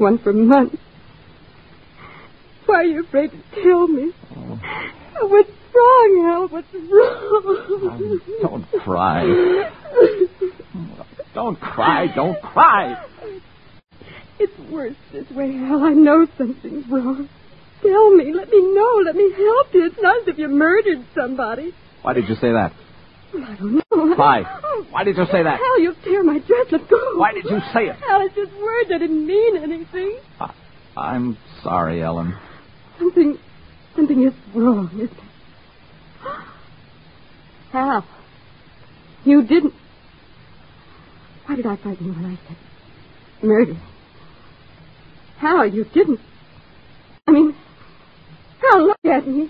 one for months. Why are you afraid to tell me? Oh. What's wrong, Hal? What's wrong? Don't cry. Don't cry. Don't cry. It's worse this way, Hal. I know something's wrong. Tell me. Let me know. Let me help you. It's not as if you murdered somebody. Why did you say that? Well, I don't know. Why? Why did you say that? Hal, you'll tear my dress. Let go. Why did you say it? Hal, it's just words. I didn't mean anything. I'm sorry, Ellen. Something is wrong, isn't it? Hal, you didn't. Why did I frighten you when I said murder? Hal, you didn't. I mean, Hal, look at me.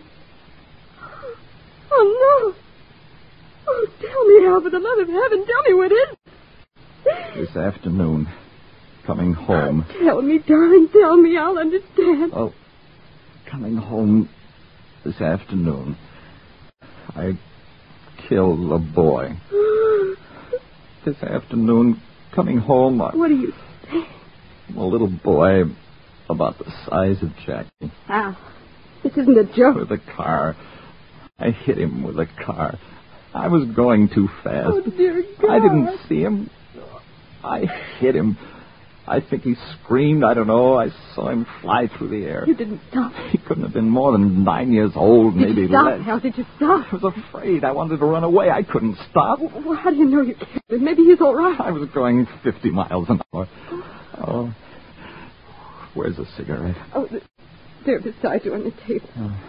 Oh, no. Oh, tell me, Hal, for the love of heaven, tell me what is it? This afternoon, coming home. Oh, tell me, darling, tell me. I'll understand. Oh, coming home this afternoon, I killed a boy. This afternoon, coming home, What do you say? a little boy about the size of Jackie. Hal, this isn't a joke. With a car. I hit him with a car. I was going too fast. Oh, dear God. I didn't see him. I hit him. I think he screamed. I don't know. I saw him fly through the air. You didn't stop. He couldn't have been more than 9 years old, Did maybe you stop, less. Hal? Did you stop? I was afraid. I wanted to run away. I couldn't stop. Well, how do you know you killed him? Maybe he's all right. I was going 50 miles an hour. Oh, where's a cigarette? Oh, there beside you on the table.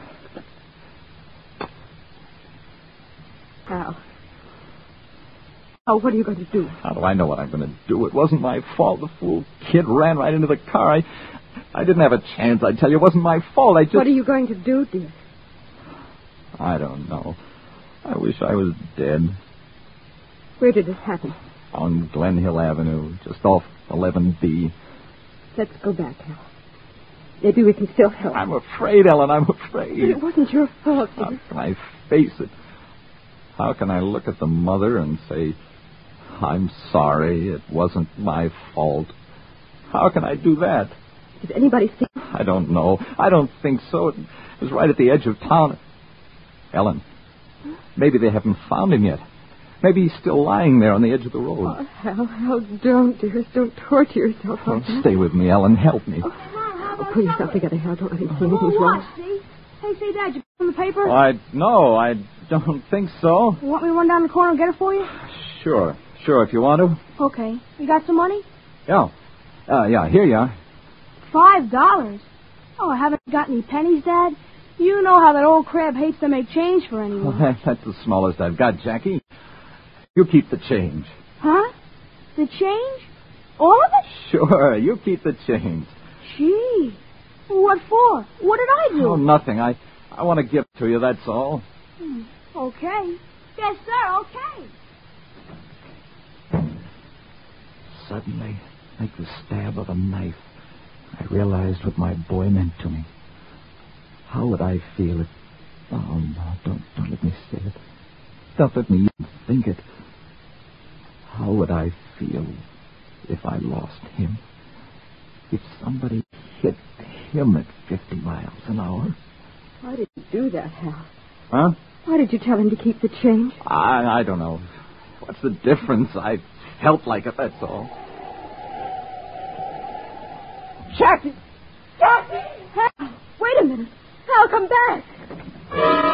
Hal. Oh, what are you going to do? How do I know what I'm going to do? It wasn't my fault. The fool kid ran right into the car. I didn't have a chance. I tell you, it wasn't my fault. What are you going to do, dear? I don't know. I wish I was dead. Where did this happen? On Glen Hill Avenue, just off 11B. Let's go back, Hal. Maybe we can still help. I'm afraid, Ellen. I'm afraid. But it wasn't your fault, How dear. can I face it? How can I look at the mother and say, I'm sorry, it wasn't my fault? How can I do that? Did anybody see him? I don't know. I don't think so. It was right at the edge of town. Ellen, maybe they haven't found him yet. Maybe he's still lying there on the edge of the road. Oh, Hal, don't, dearest. Don't torture yourself like that. Stay with me, Ellen. Help me. Oh, pull yourself together, Hal. Don't let him see anything's wrong. Hey, say, Dad, you put on the paper? No, I don't think so. You want me to run down the corner and get it for you? Sure, if you want to. Okay. You got some money? Yeah. Yeah, here you are. $5? Oh, I haven't got any pennies, Dad. You know how that old crab hates to make change for anyone. Well, that's the smallest I've got, Jackie. You keep the change. Huh? The change? All of it? Sure, you keep the change. Gee. What for? What did I do? Oh, nothing. I want to give to you, that's all. Okay. Yes, sir, okay. Suddenly, like the stab of a knife, I realized what my boy meant to me. How would I feel if... Oh, no, don't let me say it. Don't let me even think it. How would I feel if I lost him? If somebody hit him at 50 miles an hour? Why did you do that, Hal? Huh? Why did you tell him to keep the change? I don't know. What's the difference? I felt like it, that's all. Jackie! Jackie! Hal, wait a minute. Hal, come back.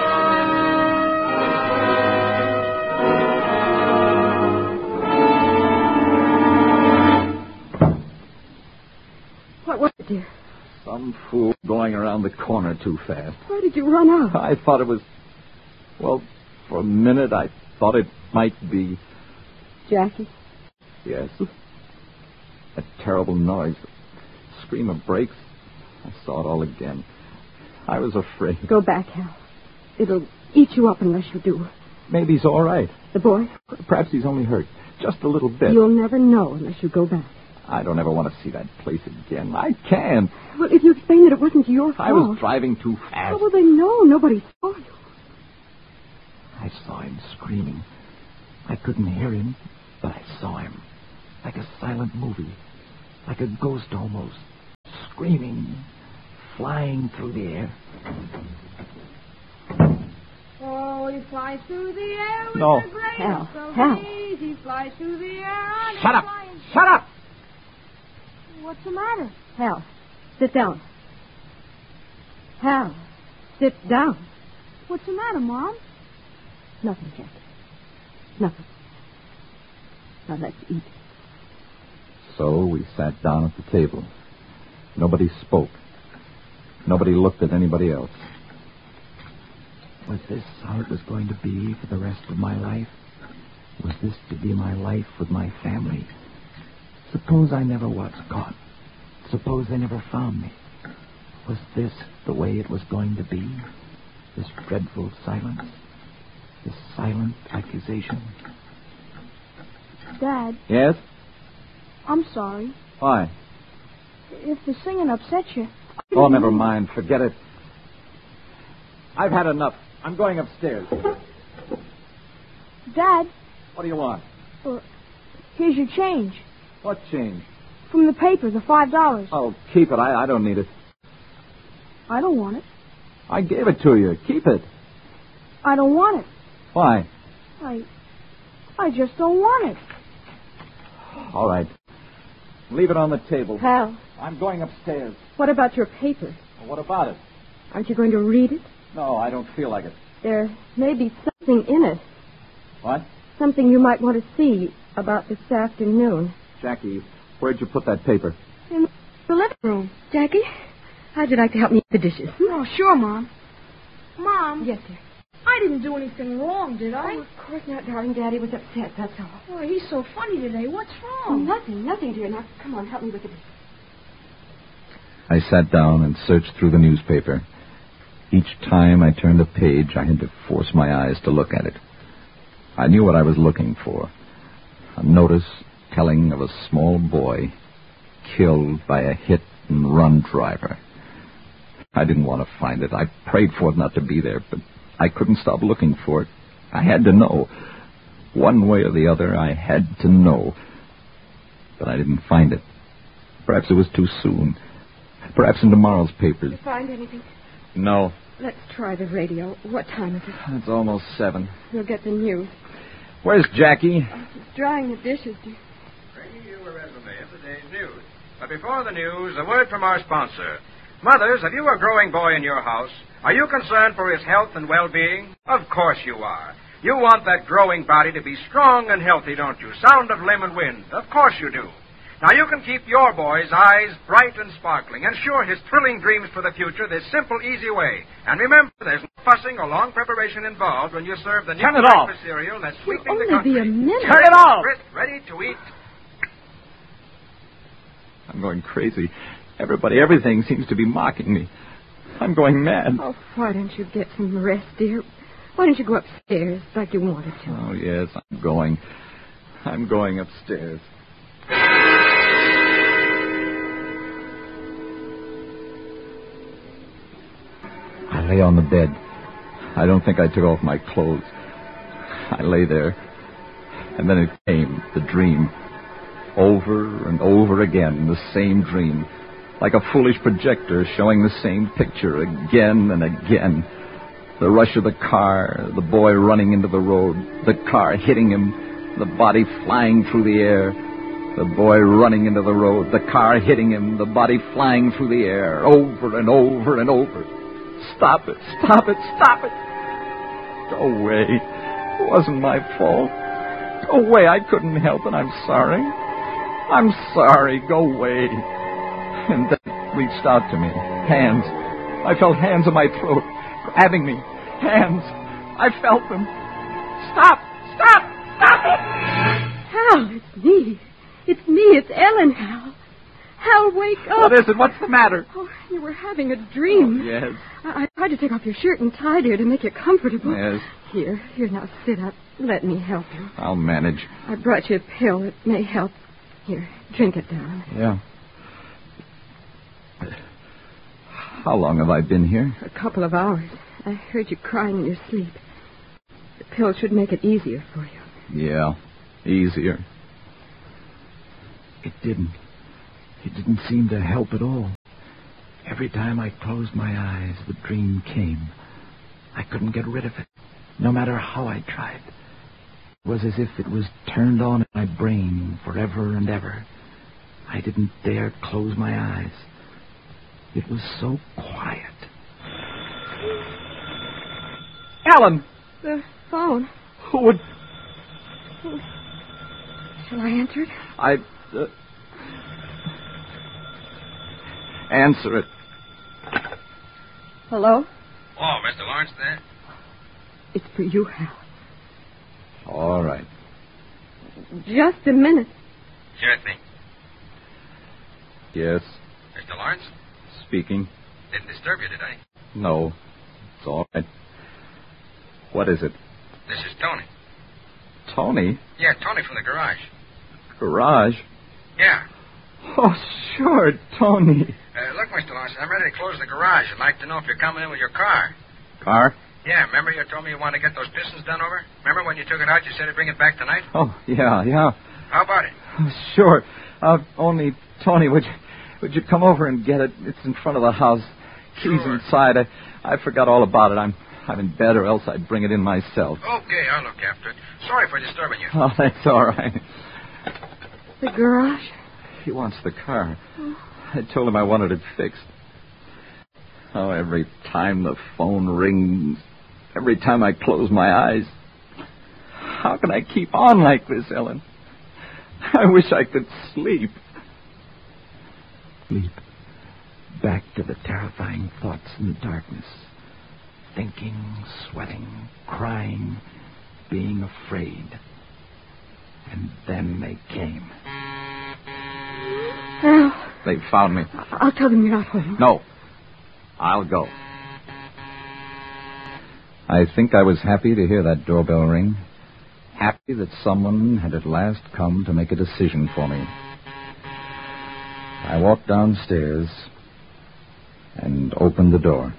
What was it, dear? Some fool going around the corner too fast. Why did you run out? I thought it was... Well, for a minute I thought it might be... Jackie? Yes. A terrible noise. Scream of brakes. I saw it all again. I was afraid. Go back, Hal. It'll eat you up unless you do. Maybe he's all right. The boy? Perhaps he's only hurt. Just a little bit. You'll never know unless you go back. I don't ever want to see that place again. I can't. Well, if you explain that it wasn't your fault... I was driving too fast. How will they know? Nobody saw you. I saw him screaming. I couldn't hear him, but I saw him. Like a silent movie. Like a ghost almost. screaming, flying through the air. Oh, he flies through the air with No. the greatest Hal, of Hal. ease. He flies through the air on his Shut up! flying- Shut up! What's the matter? Hal, sit down. Hal, sit down. What's the matter, Mom? Nothing, Jack. Nothing. Now let's eat. So we sat down at the table. Nobody spoke. Nobody looked at anybody else. Was this how it was going to be for the rest of my life? Was this to be my life with my family? Suppose I never was caught. Suppose they never found me. Was this the way it was going to be? This dreadful silence? This silent accusation? Dad, Yes? I'm sorry. Why? If the singing upsets you. Oh, never mind. Forget it. I've had enough. I'm going upstairs. Dad, What do you want? here's your change. What change? From the paper, the $5. Oh, keep it. I don't need it. I don't want it. I gave it to you. Keep it. I don't want it. Why? I just don't want it. All right. Leave it on the table. Hal, I'm going upstairs. what about your paper? Well, what about it? Aren't you going to read it? No, I don't feel like it. There may be something in it. What? Something you might want to see about this afternoon. Jackie, where'd you put that paper? In the living room. Jackie, how'd you like to help me with the dishes? Oh, sure, Mom. Mom, Yes, dear. I didn't do anything wrong, did I? Oh, of course not, darling. Daddy was upset, that's all. Oh, he's so funny today. What's Oh, wrong? nothing, dear. Now, come on, help me with the dishes. I sat down and searched through the newspaper. Each time I turned a page, I had to force my eyes to look at it. I knew what I was looking for. A notice telling of a small boy killed by a hit-and-run driver. I didn't want to find it. I prayed for it not to be there, but I couldn't stop looking for it. I had to know. One way or the other, I had to know. But I didn't find it. Perhaps it was too soon. Perhaps in tomorrow's papers. Did you find anything? No. Let's try the radio. What time is it? It's almost 7. We'll get the news. Where's Jackie? She's drying the dishes, dear. Bringing you a resume of the day's news. But before the news, a word from our sponsor. Mothers, have you a growing boy in your house? Are you concerned for his health and well-being? Of course you are. You want that growing body to be strong and healthy, don't you? Sound of limb and wind. Of course you do. Now, you can keep your boy's eyes bright and sparkling. Ensure his thrilling dreams for the future this simple, easy way. And remember, there's no fussing or long preparation involved when you serve the new Turn it off. breakfast cereal that's It'll sweeping the only country. be a minute. Turn it off! Crisp, ready to eat. I'm going crazy. Everything seems to be mocking me. I'm going mad. Oh, why don't you get some rest, dear? Why don't you go upstairs like you wanted to? Oh, yes, I'm going. I'm going upstairs. I lay on the bed. I don't think I took off my clothes. I lay there. And then it came, the dream. Over and over again, the same dream. Like a foolish projector showing the same picture again and again. The rush of the car, the boy running into the road, the car hitting him, the body flying through the air, the boy running into the road, the car hitting him, the body flying through the air, over and over and over. Stop it, stop it, stop it. Go away. It wasn't my fault. Go away, I couldn't help it, I'm sorry. I'm sorry, go away. And then it reached out to me. Hands. I felt hands on my throat, grabbing me. Hands. I felt them. Stop! Stop! Stop it! Hal, it's me. It's me. It's Ellen, Hal. Hal, wake up. What is it? What's the matter? Oh, you were having a dream. Oh, yes. I tried to take off your shirt and tie, dear, to make you comfortable. Yes. Here, now sit up. Let me help you. I'll manage. I brought you a pill. It may help. Here, drink it down. Yeah. How long have I been here? A couple of hours. I heard you crying in your sleep. The pill should make it easier for you. Yeah, easier. It didn't. It didn't seem to help at all. Every time I closed my eyes, the dream came. I couldn't get rid of it, no matter how I tried. It was as if it was turned on in my brain forever and ever. I didn't dare close my eyes. It was so quiet. Alan! The phone. Who would... Shall I answer it? Answer it. Hello? Oh, Mr. Lawrence there? It's for you, Hal. All right. Just a minute. Sure thing. Yes, Mr. Lawrence? speaking. Didn't disturb you, did I? No, it's all right. What is it? This is Tony. Tony? Yeah, Tony from the garage. Garage? Yeah. Oh, sure, Tony. Look, Mr. Lawrence, I'm ready to close the garage. I'd like to know if you're coming in with your car. Car? Yeah, remember you told me you wanted to get those pistons done over? Remember when you took it out, you said to bring it back tonight? Oh, yeah. How about it? Sure. Only, Tony, would you come over and get it? It's in front of the house. Keys Sure. inside. I forgot all about it. I'm in bed, or else I'd bring it in myself. Okay, I'll look after it. Sorry for disturbing you. Oh, that's all right. The garage? He wants the car. I told him I wanted it fixed. Oh, every time the phone rings, every time I close my eyes. How can I keep on like this, Ellen? I wish I could sleep. Sleep. Back to the terrifying thoughts in the darkness. Thinking, sweating, crying, being afraid. And then they came. Hal, They found me. I'll tell them you're not home. No. I'll go. I think I was happy to hear that doorbell ring. Happy that someone had at last come to make a decision for me. I walked downstairs and opened the door.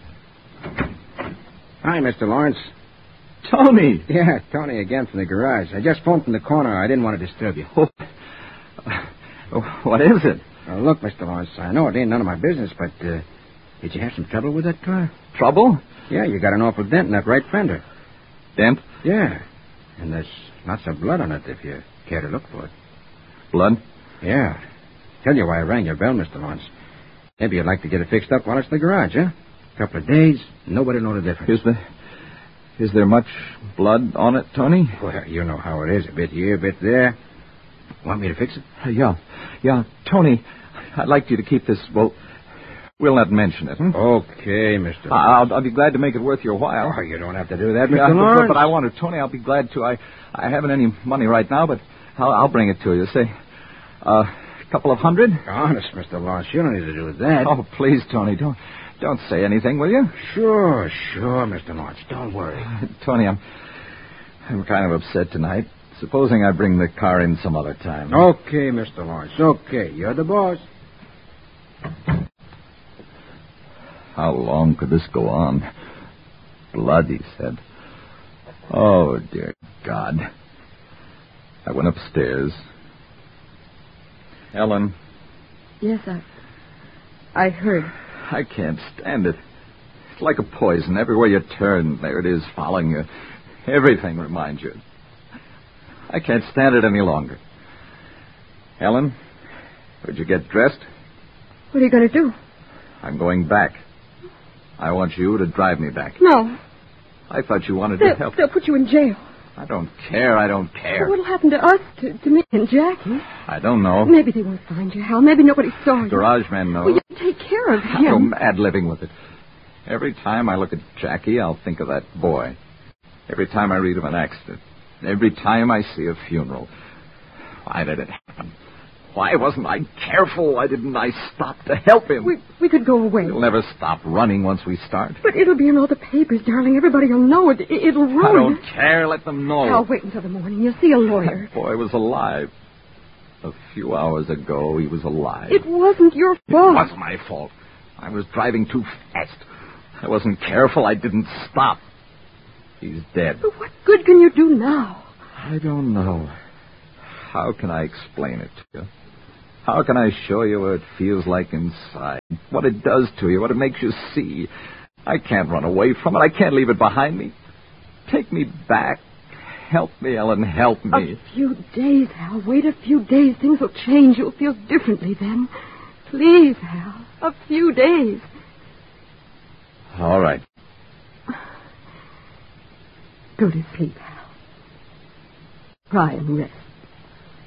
Hi, Mr. Lawrence. Tony! Yeah, Tony again from the garage. I just phoned from the corner. I didn't want to disturb you. What is it? Look, Mr. Lawrence, I know it ain't none of my business, but did you have some trouble with that car? Trouble? Yeah, you got an awful dent in that right fender. Dent? Yeah, and there's lots of blood on it if you care to look for it. Blood? Yeah. Tell you why I rang your bell, Mr. Lawrence. Maybe you'd like to get it fixed up while it's in the garage, huh? Couple of days, nobody will know the difference. Is there much blood on it, Tony? Well, you know how it is. A bit here, a bit there. Want me to fix it? Yeah. Tony, I'd like you to keep this, we'll not mention it. Okay, Mr. Lawrence. I'll be glad to make it worth your while. Oh, you don't have to do that, Mr. Yeah, Lawrence. but I want to, Tony. I'll be glad to. I haven't any money right now, but I'll bring it to you. Say, a couple of hundred? Honest, Mr. Lawrence, you don't need to do that. Oh, please, Tony, don't say anything, will you? Sure, Mr. Lawrence. Don't worry. Tony, I'm kind of upset tonight. Supposing I bring the car in some other time. Okay, Mr. Lawrence. Okay, you're the boss. How long could this go on? Blood, he said. Oh, dear God. I went upstairs. Ellen. Yes, I heard. I can't stand it. It's like a poison. Everywhere you turn, there it is, following you. Everything reminds you. I can't stand it any longer. Ellen, would you get dressed? What are you going to do? I'm going back. I want you to drive me back. No. I thought you wanted to help. They'll put you in jail. I don't care. Well, what'll happen to us, to me and Jackie? I don't know. Maybe they won't find you, Hal. Maybe nobody saw you. Garage man knows. Well, you take care of I go him. mad living with it. Every time I look at Jackie, I'll think of that boy. Every time I read of an accident. Every time I see a funeral. Why did it happen? Why wasn't I careful? Why didn't I stop to help him? We could go away. We'll never stop running once we start. But it'll be in all the papers, darling. Everybody will know it. It'll ruin I don't care. Let them know. Hal, wait until the morning. You'll see a lawyer. That boy was alive. A few hours ago, he was alive. It wasn't your It fault. was my fault. I was driving too fast. I wasn't careful. I didn't stop. He's dead. But what good can you do now? I don't know. How can I explain it to you? How can I show you what it feels like inside? What it does to you, what it makes you see? I can't run away from it. I can't leave it behind me. Take me back. Help me, Ellen, help me. A few days, Hal. Wait a few days. Things will change. You'll feel differently then. Please, Hal. A few days. All right. Go to sleep, Hal. Try and rest.